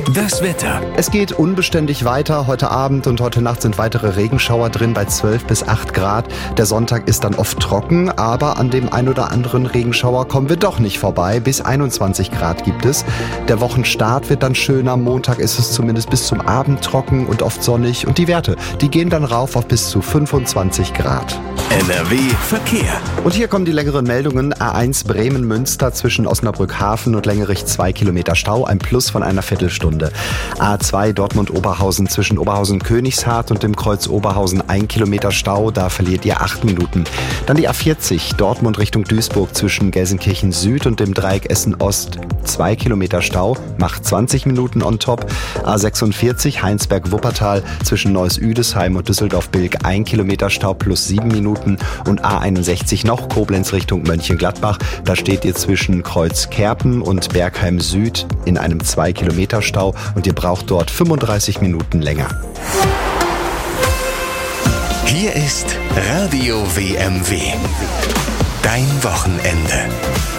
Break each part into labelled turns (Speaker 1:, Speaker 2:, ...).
Speaker 1: Das Wetter.
Speaker 2: Es geht unbeständig weiter. Heute Abend und heute Nacht sind weitere Regenschauer drin bei 12 bis 8 Grad. Der Sonntag ist dann oft trocken, aber an dem ein oder anderen Regenschauer kommen wir doch nicht vorbei. Bis 21 Grad gibt es. Der Wochenstart wird dann schöner. Montag ist es zumindest bis zum Abend trocken und oft sonnig. Und die Werte, die gehen dann rauf auf bis zu 25 Grad.
Speaker 1: NRW Verkehr.
Speaker 2: Und hier kommen die längeren Meldungen. A1 Bremen-Münster zwischen Osnabrück-Hafen und Längerich 2 Kilometer Stau, ein Plus von einer Viertelstunde. A2 Dortmund-Oberhausen zwischen Oberhausen-Königshardt und dem Kreuz Oberhausen 1 Kilometer Stau, da verliert ihr 8 Minuten. Dann die A40 Dortmund Richtung Duisburg zwischen Gelsenkirchen Süd und dem Dreieck Essen Ost 2 Kilometer Stau, macht 20 Minuten on top. A46 Heinsberg-Wuppertal zwischen Neuss-Üdesheim und Düsseldorf-Bilk 1 Kilometer Stau plus 7 Minuten. Und A61 noch Koblenz Richtung Mönchengladbach. Da steht ihr zwischen Kreuz Kerpen und Bergheim Süd in einem 2 Kilometer Stau und ihr braucht dort 35 Minuten länger.
Speaker 1: Hier ist Radio WMW. Dein Wochenende.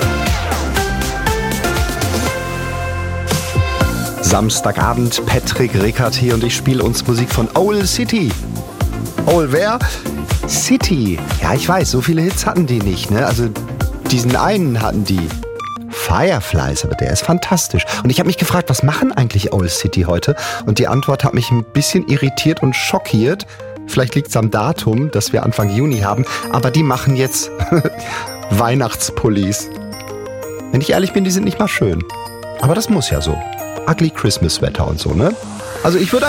Speaker 2: Samstagabend, Patrick Rickert hier und ich spiele uns Musik von Owl City. Owl wer? City. Ja, ich weiß, so viele Hits hatten die nicht, ne? Also diesen einen hatten die. Fireflies, aber der ist fantastisch. Und ich habe mich gefragt, was machen eigentlich Owl City heute? Und die Antwort hat mich ein bisschen irritiert und schockiert. Vielleicht liegt es am Datum, das wir Anfang Juni haben, aber die machen jetzt Weihnachtspullis. Wenn ich ehrlich bin, die sind nicht mal schön. Aber das muss ja so. Ugly Christmas Wetter und so, ne? Also ich würde